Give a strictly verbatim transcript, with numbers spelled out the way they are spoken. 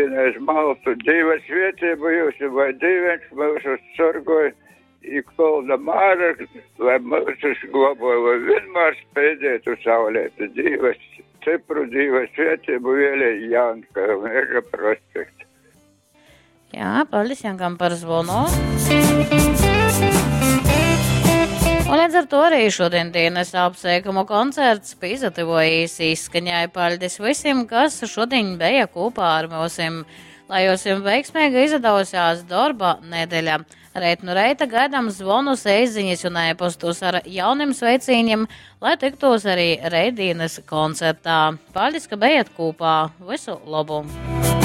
Rēdīnais maltu dzīves vietību jūs, vai dzīvens mūsu sorgoja, ikkolda māra, vai mūsu globoja, vai vienmēr spēdētu saulētu dzīves, stipru dzīves vietību vēlēja Janka, Meža prospekta. Jā, paldies Jankam par zvonu. Un līdz ar to arī šodien dienas apsveikumu koncerts izgatavojis izskaņai. Paldies visiem, kas šodien bija kopā ar mums, lai jūs jums veiksmīgi izdevusies darba nedēļa. Reit nu reita gaidām zvonus, eiziņas un e-postus ar jauniem sveicīņiem, lai tiktos arī Reidīnas koncertā. Paldies, ka bijat kopā. Visu labu!